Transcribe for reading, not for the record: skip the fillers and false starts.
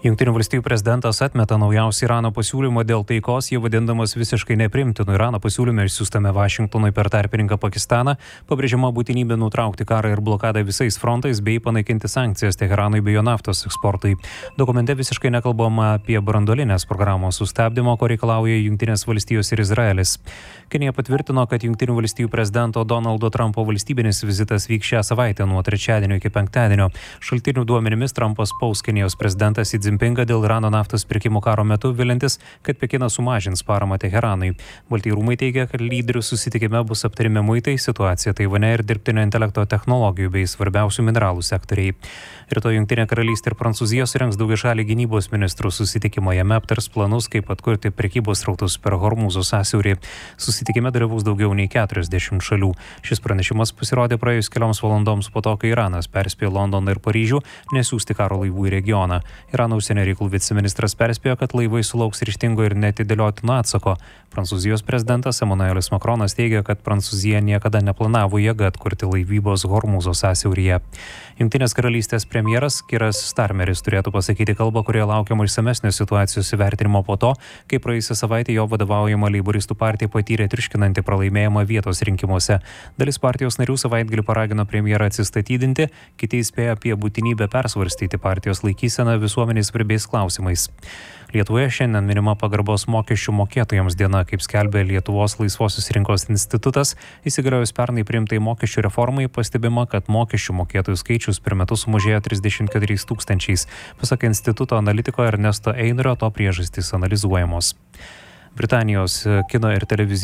Jungtinių valstijų prezidentas atmeta naujausią Irano pasiūlymą dėl taikos, jį vadindamas visiškai nepriimtinu. Irano pasiūlyme išsiųstame Vašingtonui per tarpininką Pakistaną pabrėžiama būtinybė nutraukti karą ir blokadą visais frontais bei panaikinti sankcijas Teheranui bei jo naftos eksportui. Dokumente visiškai nekalbama apie branduolinės programos sustabdymą, ko reikalauja Jungtinės valstijos ir Izraelis. Kinija patvirtino, kad Jungtinių valstijų prezidento Donaldo Trumpo valstybinis vizitas vyks šią savaitę nuo trečiadienio iki penktadienio. Šaltinių duomenimis Trumpas spaus Kinijos prezidentas Xi Jinpingą dėl Irano naftos pirkimo karo metu, vilintis, kad Pekinas sumažins paramą Teheranui. Baltieji rūmai teigia, kad lyderių susitikime bus aptarimi muitai, situacija Taivane ir dirbtinio intelekto technologijų bei svarbiausių mineralų sektoriai. Rytoj Jungtinė karalystė ir Prancūzija surengs daugiašalį gynybos ministrų susitikimą. Jame aptars planus, kaip atkurti prekybos srautus per Hormūzo sąsiaurį. Susitikime dalyvaus daugiau nei 40 šalių. Šis pranešimas pasirodė praėjus kelioms valandoms po to, kai Iranas perspėjo Londoną ir Paryžių nesiųsti karo laivų į regioną. Irano užsienio reikalų viceministras perspėjo, kad laivai sulauks ryžtingo ir neatidėliotino atsako. Prancūzijos prezidentas Emmanuelis Macronas teigia, kad Prancūzija niekada neplanavo jėga atkurti laivybos Hormūzo sąsiauryje. Jungtinės karalystės premjeras Kieras Starmeris turėtų pasakyti kalbą, kurioje laukiama išsamesnio situacijos įvertinimo po to, kai praėjusią savaitę jo vadovaujama Leiboristų partija patyrė triuškinantį pralaimėjimą vietos rinkimuose. Dalis partijos narių savaitgalį paragino premjerą atsistatydinti, kiti įspėjo apie būtinybę persvarstyti partijos laikyseną visuomenės svarbiais klausimais. Lietuvoje šiandien minima pagarbos mokesčių mokėtojams diena, kaip skelbė Lietuvos laisvosios rinkos institutas. Įsigaliojus pernai priimtai mokesčių reformai pastebima, kad mokesčių mokėtojų skaičius per metus sumažėjo 34 000. Pasak instituto analitiko Ernesto Einurio, to priežastys analizuojamos. Britanijos kino ir televizijos